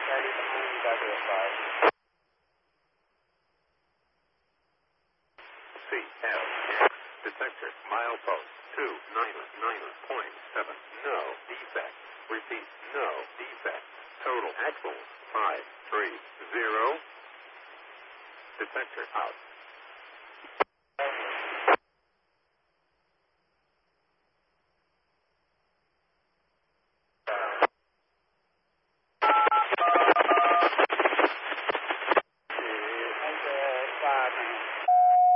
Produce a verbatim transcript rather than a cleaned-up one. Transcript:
ninety-three, back to the side. C L X detector milepost two nine nine point seven. No defect. Repeat, no defect. Total axles five three zero. Detector out.